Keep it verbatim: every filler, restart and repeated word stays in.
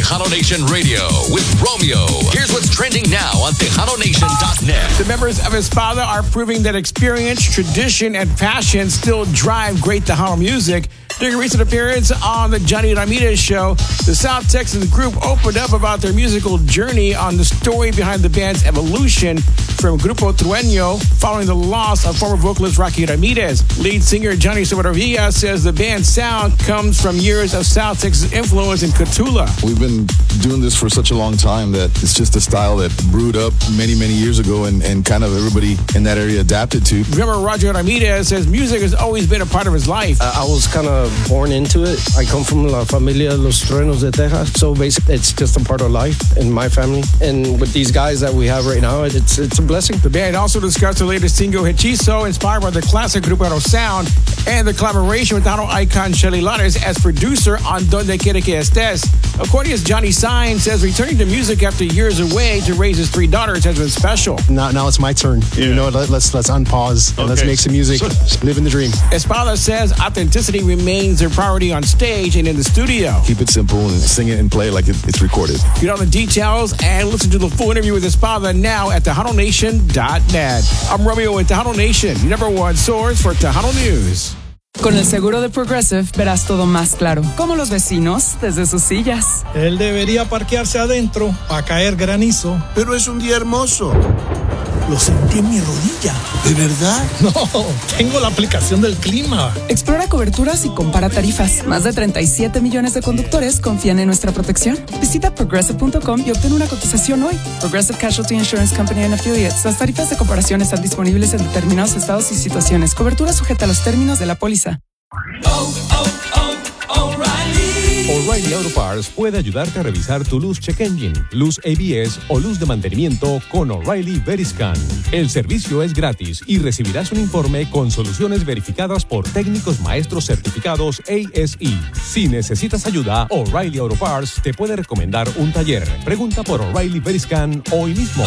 Tejano Nation Radio with Romeo. Here's what's trending now on Tejano Nation dot net. The members of Espada are proving that experience, tradition, and passion still drive great Tejano music. During a recent appearance on the Johnny Ramirez Show, the South Texas group opened up about their musical journey on the story behind the band's evolution from Grupo Trueno following the loss of former vocalist Rocky Ramirez. Lead singer Johnny Sobaravilla says the band's sound comes from years of South Texas influence in Cotula. We've been doing this for such a long time that it's just a style that brewed up many, many years ago and, and kind of everybody in that area adapted to. Drummer Roger Ramirez says music has always been a part of his life. Uh, I was kind of born into it. I come from La Familia Los Truenos de Texas, so basically it's just a part of life in my family. And with these guys that we have right now, it's it's a blessing. The band also discussed the latest single Hechizo, inspired by the classic Grupero sound, and the collaboration with Tejano icon Shelly Lares as producer on Donde Quiera que Estés. According to Johnny Sign, says returning to music after years away to raise his three daughters has been special. Now, now it's my turn. Yeah. You know, let, let's let's unpause and okay. let's make some music, living the dream. Espada says authenticity remains their priority on stage and in the studio. Keep it simple and sing it and play like it, it's recorded. Get all the details and listen to the full interview with Espada now at Tejano Nation dot net. I'm Romeo with Tejano Nation, number one source for Tejano News. Con el seguro de Progressive verás todo más claro, como los vecinos desde sus sillas. Él debería parquearse adentro a caer granizo. Pero es un día hermoso. Lo sentí en mi rodilla. ¿De verdad? No, tengo la aplicación del clima. Explora coberturas y compara tarifas. Más de treinta y siete millones de conductores confían en nuestra protección. Visita progressive punto com y obtén una cotización hoy. Progressive Casualty Insurance Company and Affiliates. Las tarifas de comparación están disponibles en determinados estados y situaciones. Cobertura sujeta a los términos de la póliza. Oh, oh, oh, O'Reilly. O'Reilly Auto Parts puede ayudarte a revisar tu luz check engine, luz A B S o luz de mantenimiento con O'Reilly Veriscan. El servicio es gratis y recibirás un informe con soluciones verificadas por técnicos maestros certificados A S E. Si necesitas ayuda, O'Reilly Auto Parts te puede recomendar un taller. Pregunta por O'Reilly Veriscan hoy mismo.